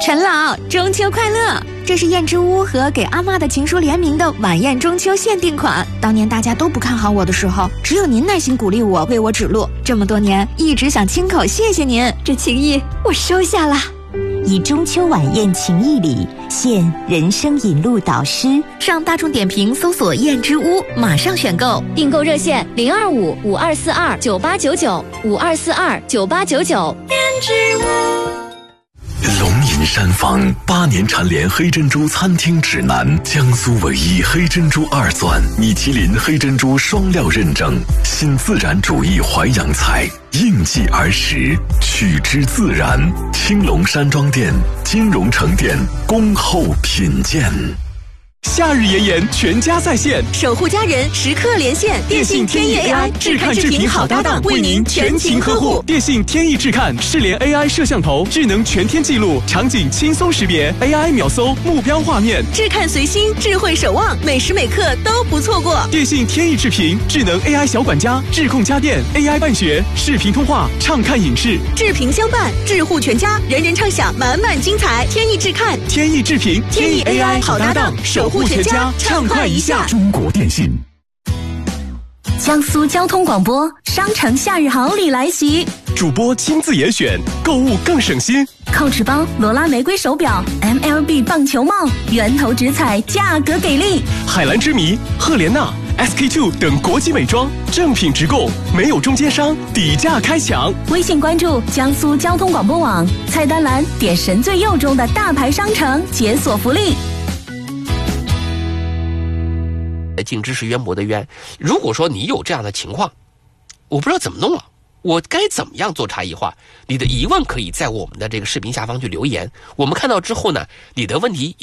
陈老，中秋快乐！这是燕之屋和给阿嬷的情书联名的晚宴中秋限定款。当年大家都不看好我的时候，只有您耐心鼓励我，为我指路。这么多年，一直想亲口谢谢您，这情谊我收下了。 以中秋晚宴情谊礼，现人生引路导师。 上大众点评搜索燕之屋，马上选购。 订购热线025-5242-9899，5242-9899。 燕之屋。 龙吟山坊8年蝉联黑珍珠餐厅指南，江苏唯一黑珍珠2钻，米其林黑珍珠双料认证，新自然主义淮扬菜，应季而食，取之自然。青龙山庄店、金融城店恭候品鉴。 夏日炎炎，全家在线， 守护家人，时刻连线。 电信天翼 AI 智看智频好搭档，为您全勤呵护。电信天翼智看视联 AI 摄像头，智能全天记录，场景轻松识别 ，AI 秒搜目标画面， 智看随心，智慧守望，每时每刻都不错过。 电信天翼智频智能 AI 小管家，智控家电 AI 办学，视频通话，畅看影视， 智频相伴，智护全家，人人畅享，满满精彩。天翼智看， 天翼智频，天翼 AI 好搭档，守护全家，畅快一下。 中国电信。 江苏交通广播，商城夏日好礼来袭， 主播亲自严选，购物更省心。 Coach 包、罗拉玫瑰手表、MLB 棒球帽，源头直采，价格给力。 海蓝之谜、赫莲娜、SK2 等国际美妆，正品直购，没有中间商，底价开抢。 微信关注江苏交通广播网，菜单栏点神最右中的大牌商城，解锁福利。 净知识渊博的渊，如果说你有这样的情况，我不知道怎么弄了，我该怎么样做差异化？你的疑问可以在我们的这个视频下方去留言，我们看到之后呢，你的问题有